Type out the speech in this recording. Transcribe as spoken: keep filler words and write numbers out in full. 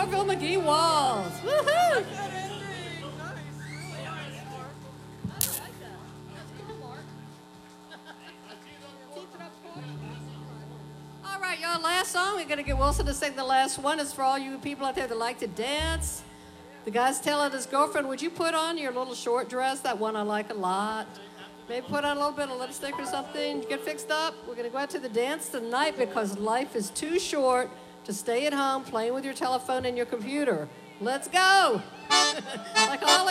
Orville McGee Walls. Woohoo! All right, y'all, last song. We're going to get Wilson to sing the last one. It's for all you people out there that like to dance. The guy's telling his girlfriend, would you put on your little short dress, that one I like a lot? Maybe put on a little bit of lipstick or something, get fixed up. We're going to go out to the dance tonight because life is too short to stay at home playing with your telephone and your computer. Let's go. Like all